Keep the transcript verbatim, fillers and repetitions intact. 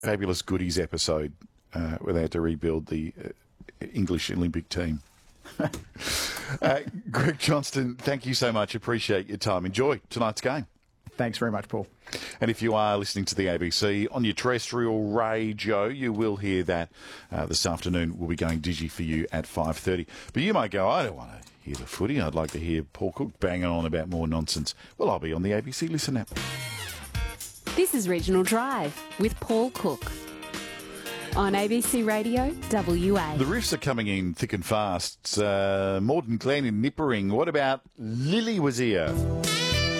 fabulous goodies episode uh, where they had to rebuild the uh, English Olympic team. uh, Greg Johnston, thank you so much. Appreciate your time. Enjoy tonight's game. Thanks very much, Paul. And if you are listening to the A B C on your terrestrial radio, you will hear that uh, this afternoon we'll be going digi for you at five thirty. But you might go, I don't want to hear the footy. I'd like to hear Paul Cook banging on about more nonsense. Well, I'll be on the A B C Listen app. This is Regional Drive with Paul Cook on A B C Radio W A. The riffs are coming in thick and fast. Uh, Morden Glen in Nippering. What about Lily was here?